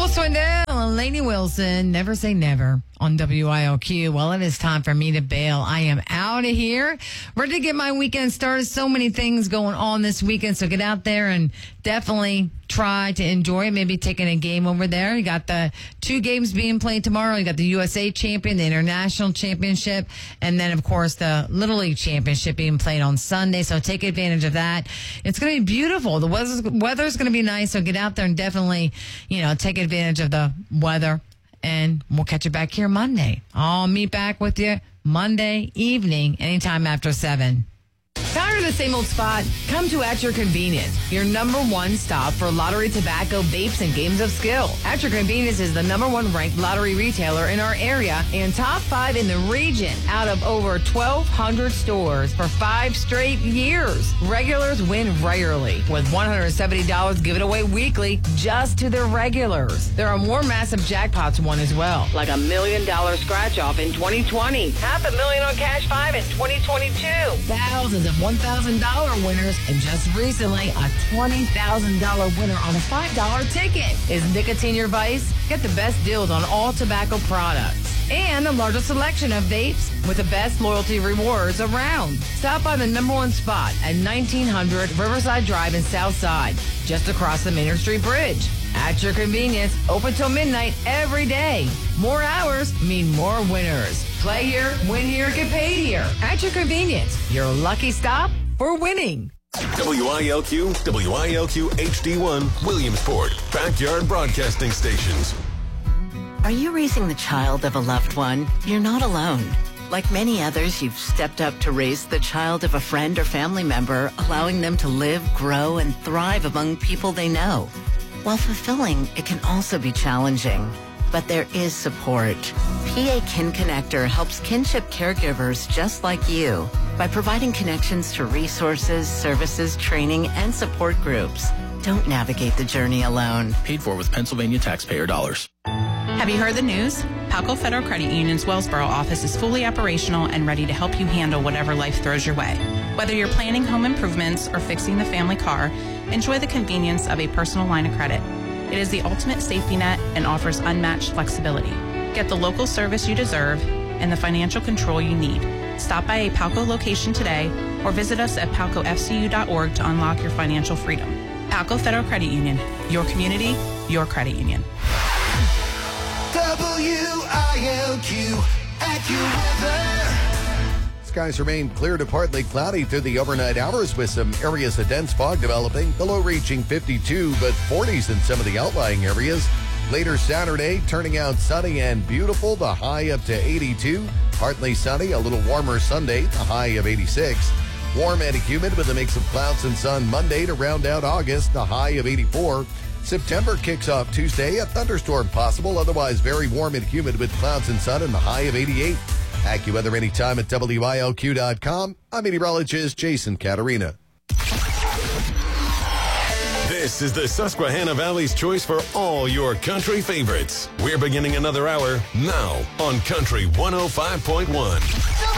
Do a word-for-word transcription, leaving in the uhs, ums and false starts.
Swindell and Lainey Wilson, Never Say Never on W I L Q. Well, it is time for me to bail. I am out of here. Ready to get my weekend started. So many things going on this weekend, so get out there and definitely try to enjoy it. Maybe taking a game over there. You got the two games being played tomorrow. You got the U S A Champion, the International Championship, and then, of course, the Little League Championship being played on Sunday. So take advantage of that. It's going to be beautiful. The weather's, weather's going to be nice, so get out there and definitely, you know, take advantage of the weather. And we'll catch you back here Monday. I'll meet back with you Monday evening, anytime after seven. Tired of the same old spot? Come to At Your Convenience, your number one stop for lottery, tobacco, vapes, and games of skill. At Your Convenience is the number one ranked lottery retailer in our area and top five in the region out of over twelve hundred stores for five straight years. Regulars win rarely, with one hundred seventy dollars given away weekly just to the regulars. There are more massive jackpots won as well, like a million dollar scratch off in twenty twenty, half a million on Cash five in twenty twenty-two, thousands of one thousand dollars winners, and just recently, a twenty thousand dollars winner on a five dollar ticket. Is nicotine your vice? Get the best deals on all tobacco products and the largest selection of vapes with the best loyalty rewards around. Stop by the number one spot at nineteen hundred Riverside Drive in Southside, just across the Maynard Street Bridge. At Your Convenience, open till midnight every day. More hours mean more winners. Play here, win here, get paid here. At Your Convenience, your lucky stop for winning. W I L Q, W I L Q H D one, Williamsport, Backyard Broadcasting Stations. Are you raising the child of a loved one? You're not alone. Like many others, you've stepped up to raise the child of a friend or family member, allowing them to live, grow, and thrive among people they know. While fulfilling, it can also be challenging. But there is support. P A Kin Connector helps kinship caregivers just like you by providing connections to resources, services, training, and support groups. Don't navigate the journey alone. Paid for with Pennsylvania taxpayer dollars. Have you heard the news? Palco Federal Credit Union's Wellsboro office is fully operational and ready to help you handle whatever life throws your way. Whether you're planning home improvements or fixing the family car, enjoy the convenience of a personal line of credit. It is the ultimate safety net and offers unmatched flexibility. Get the local service you deserve and the financial control you need. Stop by a Palco location today or visit us at palco f c u dot org to unlock your financial freedom. Palco Federal Credit Union, your community, your credit union. W I L Q AccuWeather. Skies remain clear to partly cloudy through the overnight hours with some areas of dense fog developing. The low reaching fifty-two, but forties in some of the outlying areas. Later Saturday, turning out sunny and beautiful, the high up to eighty-two. Partly sunny, a little warmer Sunday, the high of eighty-six. Warm and humid with a mix of clouds and sun Monday to round out August, the high of eighty-four. September kicks off Tuesday, a thunderstorm possible, otherwise very warm and humid with clouds and sun and the high of eighty-eight. AccuWeather anytime at W I L Q dot com. I'm meteorologist Jason Caterina. This is the Susquehanna Valley's choice for all your country favorites. We're beginning another hour now on Country one oh five point one.